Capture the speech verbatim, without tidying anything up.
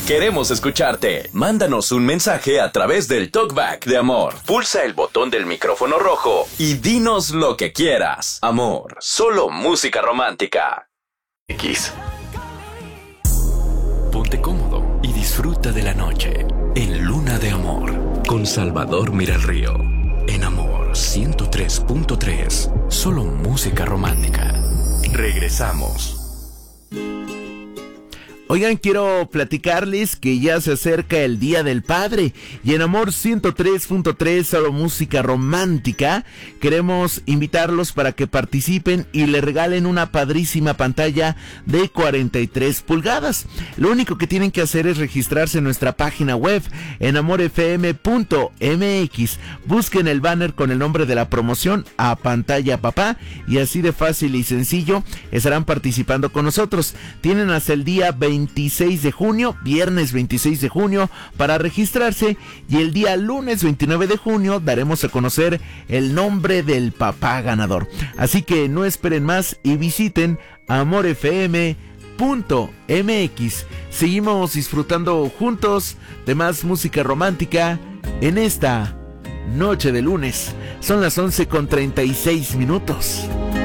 Queremos escucharte. Mándanos un mensaje a través del Talkback de Amor. Pulsa el botón del micrófono rojo y dinos lo que quieras. Amor, solo música romántica. X. Ponte cómodo y disfruta de la noche en Luna de Amor con Salvador Miralrío. En Amor ciento tres punto tres, solo música romántica. Regresamos. Oigan, quiero platicarles que ya se acerca el Día del Padre y en Amor ciento tres punto tres, solo música romántica, queremos invitarlos para que participen y le regalen una padrísima pantalla de cuarenta y tres pulgadas. Lo único que tienen que hacer es registrarse en nuestra página web en amor f m punto m x. Busquen el banner con el nombre de la promoción a pantalla papá y así de fácil y sencillo estarán participando con nosotros. Tienen hasta el día veintiséis de junio, viernes veintiséis de junio, para registrarse y el día lunes veintinueve de junio daremos a conocer el nombre del papá ganador. Así que no esperen más y visiten amor f m punto m x. Seguimos disfrutando juntos de más música romántica en esta noche de lunes. Son las once con treinta y seis minutos.